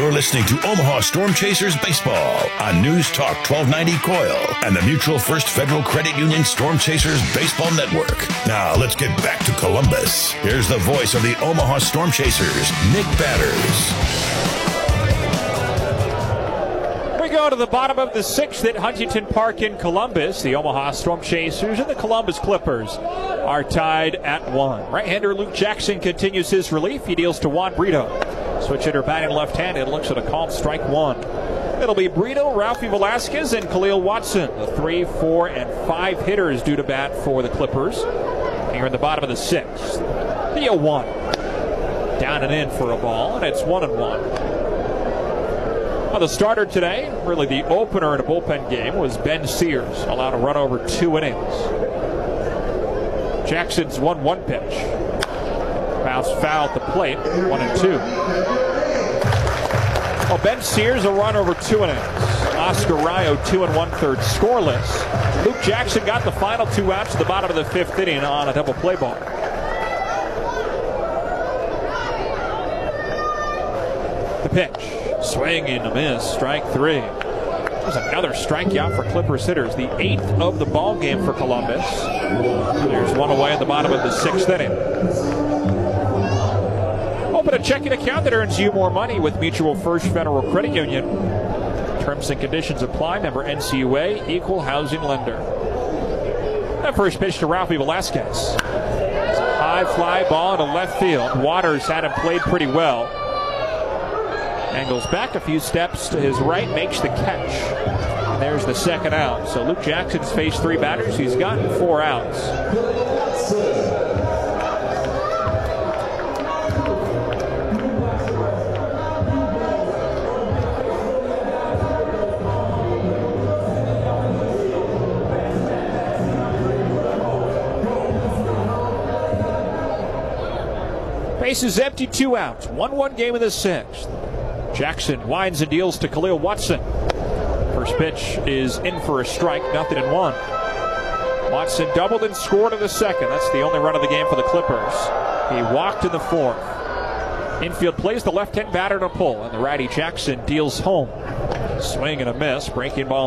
You're listening to Omaha Storm Chasers Baseball on News Talk 1290 Coil and the Mutual First Federal Credit Union Storm Chasers Baseball Network. Now let's get back to Columbus. Here's the voice of the Omaha Storm Chasers, Nick Batters. We go to the bottom of the 6th at Huntington Park in Columbus. The Omaha Storm Chasers and the Columbus Clippers are tied at 1. Right-hander Luke Jackson continues his relief. He deals to Juan Brito. Switch hitter batting left-handed, looks at a called strike 1. It'll be Brito, Ralphie Velasquez, and Khalil Watson, the 3, 4, and 5 hitters due to bat for the Clippers. Here in the bottom of the 6th. The 0-1. Down and in for a ball, and it's 1-1. Well, the starter today, really the opener in a bullpen game, was Ben Sears, allowed to run over 2 innings. Jackson's 1-1 pitch. Bounced foul at the plate, 1-2. Well, Ben Sears a run over 2 innings. Oscar Rayo 2 1/3 scoreless. Luke Jackson got the final 2 outs at the bottom of the 5th inning on a double play ball. The pitch. Swing and a miss, strike 3. There's another strikeout for Clippers hitters, the 8th of the ball game for Columbus. There's one away at the bottom of the 6th inning. Open a checking account that earns you more money with Mutual First Federal Credit Union. Terms and conditions apply. Member NCUA, Equal Housing Lender. That first pitch to Ralphie Velasquez. It's a high fly ball into left field. Waters had him played pretty well. Angles back a few steps to his right, makes the catch. And there's the second out. So Luke Jackson's faced 3 batters. He's gotten 4 outs. Bases empty, 2 outs. 1-1 game in the 6th. Jackson winds and deals to Khalil Watson. First pitch is in for a strike, 0-1. Watson doubled and scored in the 2nd. That's the only run of the game for the Clippers. He walked in the 4th. Infield plays the left-hand batter to pull, and the righty Jackson deals home. Swing and a miss, breaking ball.